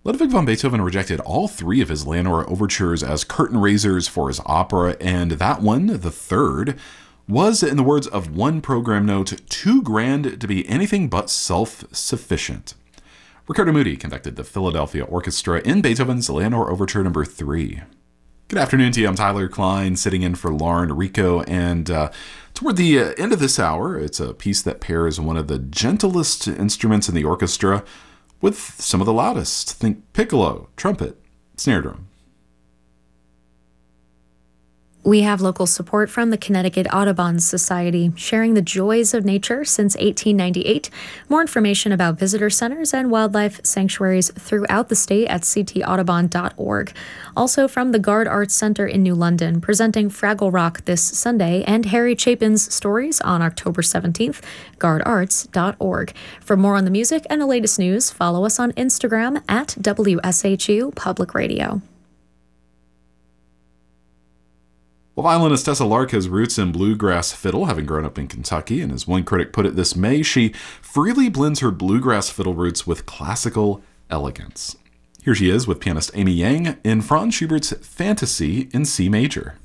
Ludwig van Beethoven rejected all three of his Leonore overtures as curtain raisers for his opera, and that one, the third, was, in the words of one program note, too grand to be anything but self-sufficient. Ricardo Muti conducted the Philadelphia Orchestra in Beethoven's Leonore Overture No. 3. Good afternoon to you. I'm Tyler Klein, sitting in for Lauren Rico, and toward the end of this hour, it's a piece that pairs one of the gentlest instruments in the orchestra with some of the loudest. Think piccolo, trumpet, snare drum. We have local support from the Connecticut Audubon Society, sharing the joys of nature since 1898. More information about visitor centers and wildlife sanctuaries throughout the state at ctaudubon.org. Also from the Gard Arts Center in New London, presenting Fraggle Rock this Sunday and Harry Chapin's stories on October 17th, gardarts.org. For more on the music and the latest news, follow us on Instagram at WSHU Public Radio. Well, violinist Tessa Lark has roots in bluegrass fiddle, having grown up in Kentucky, and as one critic put it this May, she freely blends her bluegrass fiddle roots with classical elegance. Here she is with pianist Amy Yang in Franz Schubert's Fantasy in C major.